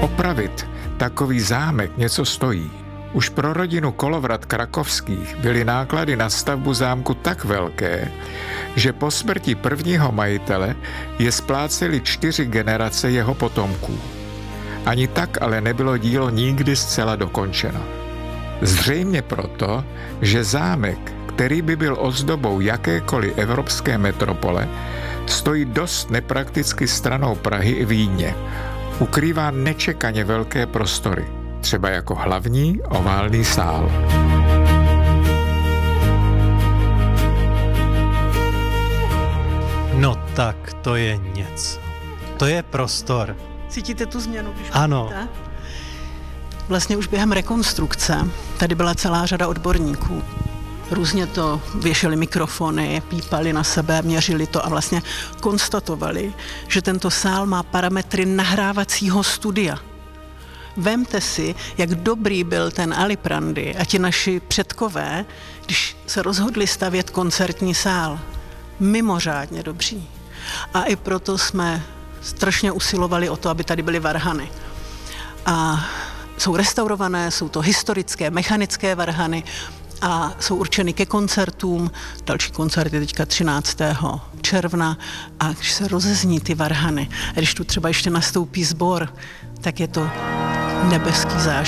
opravit takový zámek něco stojí. Už pro rodinu Kolovrat Krakovských byly náklady na stavbu zámku tak velké, že po smrti prvního majitele je spláceli 4 generace jeho potomků. Ani tak ale nebylo dílo nikdy zcela dokončeno. Zřejmě proto, že zámek, který by byl ozdobou jakékoliv evropské metropole, stojí dost neprakticky stranou Prahy i Vídně. Ukrývá nečekaně velké prostory, třeba jako hlavní oválný sál. No tak, to je něco. To je prostor. Cítíte tu změnu? Když Ano. Mluvíte? Vlastně už během rekonstrukce tady byla celá řada odborníků. Různě to věšeli mikrofony, pípali na sebe, měřili to a vlastně konstatovali, že tento sál má parametry nahrávacího studia. Vemte si, jak dobrý byl ten Aliprandi a ti naši předkové, když se rozhodli stavět koncertní sál. Mimořádně dobří. A i proto jsme strašně usilovali o to, aby tady byly varhany. A jsou restaurované, jsou to historické, mechanické varhany a jsou určeny ke koncertům. Další koncert je teďka 13. června a když se rozezní ty varhany a když tu třeba ještě nastoupí sbor, tak je to nebeský zážitek.